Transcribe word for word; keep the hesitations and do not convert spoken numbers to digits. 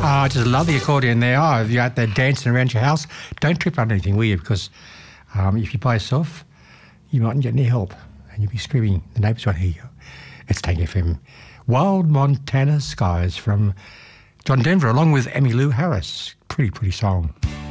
I just love the accordion there. Oh, if you're out there dancing around your house, don't trip on anything, will you? Because um, if you're by yourself, you mightn't get any help and you'll be screaming. The neighbours won't hear you. It's Take F M. Wild Montana Skies from John Denver along with Emmylou Harris. Pretty, pretty song.